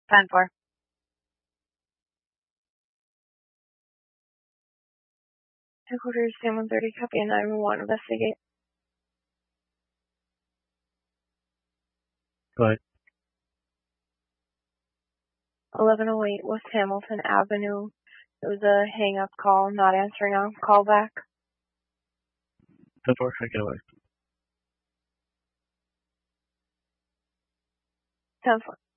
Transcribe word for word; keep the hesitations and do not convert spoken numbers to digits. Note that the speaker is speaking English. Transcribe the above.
ten four. Headquarters, Sam one thirty, copy, and nine one one, investigate. Go ahead. eleven oh eight West Hamilton Avenue. It was a hang-up call, not answering on call back. ten four, I get away. ten four.